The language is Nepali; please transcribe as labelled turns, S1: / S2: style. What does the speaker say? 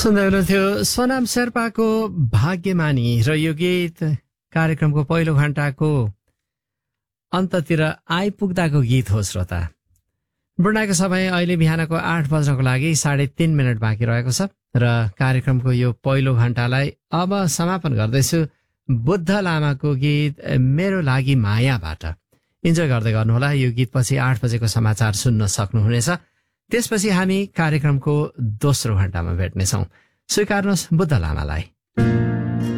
S1: सुन्दै हुनुहुन्थ्यो सोनाम शेर्पाको भाग्यमानी र यो गीत कार्यक्रमको पहिलो घण्टाको अन्ततिर आइपुग्दाको गीत हो। श्रोता, बुढाको समय अहिले बिहानको 8 बज्नको लागि 3.5 बाँकी रहेको छ र कार्यक्रमको यो पहिलो घण्टालाई अब समापन गर्दैछु बुद्ध लामाको गीत मेरो लागि मायाबाट। इन्जोय गर्दै गर्नुहोला। यो गीतपछि 8 बजेको समाचार सुन्न सक्नुहुनेछ। त्यसपछि हामी कार्यक्रमको दोस्रो घण्टामा भेट्नेछौँ। स्वीकार्नुहोस् बुद्ध लामालाई।